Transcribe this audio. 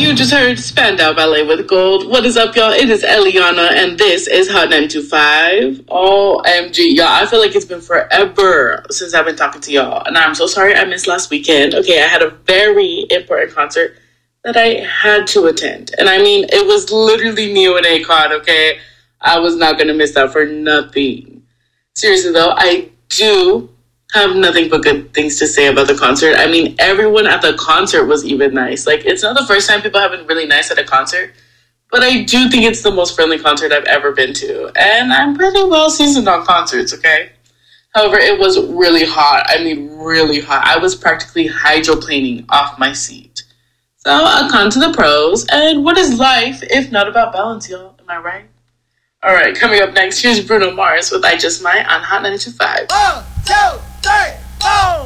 You just heard Spandau Ballet with Gold. What is up, y'all? It is Eliana, and this is Hot 925. OMG, y'all. I feel like it's been forever since I've been talking to y'all, and I'm so sorry I missed last weekend. Okay, I had a very important concert that I had to attend, and I mean, it was literally Neo and Akon, okay? I was not going to miss that for nothing. Seriously, though, I do have nothing but good things to say about the concert. I mean, everyone at the concert was even nice. Like, it's not the first time people have been really nice at a concert, but I do think it's the most friendly concert I've ever been to. And I'm pretty well seasoned on concerts, okay? However, it was really hot. I mean, really hot. I was practically hydroplaning off my seat. So, a con to the pros. And what is life if not about balance, y'all? Am I right? All right, coming up next, here's Bruno Mars with I Just Might on Hot 925. 1, 2, 3, 4.